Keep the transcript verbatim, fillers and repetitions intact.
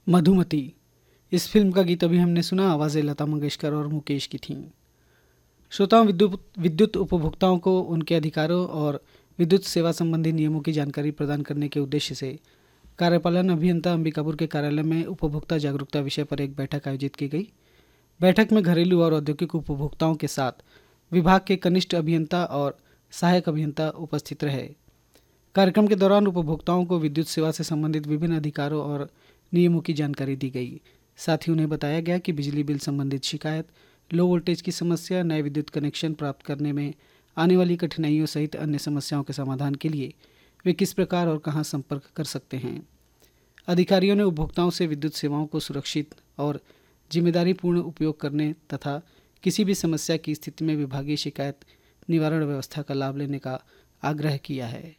मधुमती। इस फिल्म का गीत अभी हमने सुना, आवाज़ें लता मंगेशकर और मुकेश की थीं। श्रोताओं, विद्युत विद्युत उपभोक्ताओं को उनके अधिकारों और विद्युत सेवा संबंधी नियमों की जानकारी प्रदान करने के उद्देश्य से कार्यपालन अभियंता अंबिकापुर के कार्यालय में उपभोक्ता जागरूकता विषय पर एक बैठक आयोजित की गई। बैठक में घरेलू और औद्योगिक उपभोक्ताओं के साथ विभाग के कनिष्ठ अभियंता और सहायक अभियंता उपस्थित रहे। कार्यक्रम के दौरान उपभोक्ताओं को विद्युत सेवा से संबंधित विभिन्न अधिकारों और नियमों की जानकारी दी गई। साथ ही उन्हें बताया गया कि बिजली बिल संबंधित शिकायत, लो वोल्टेज की समस्या, नए विद्युत कनेक्शन प्राप्त करने में आने वाली कठिनाइयों सहित अन्य समस्याओं के समाधान के लिए वे किस प्रकार और कहां संपर्क कर सकते हैं। अधिकारियों ने उपभोक्ताओं से विद्युत सेवाओं को सुरक्षित और जिम्मेदारीपूर्ण उपयोग करने तथा किसी भी समस्या की स्थिति में विभागीय शिकायत निवारण व्यवस्था का लाभ लेने का आग्रह किया है।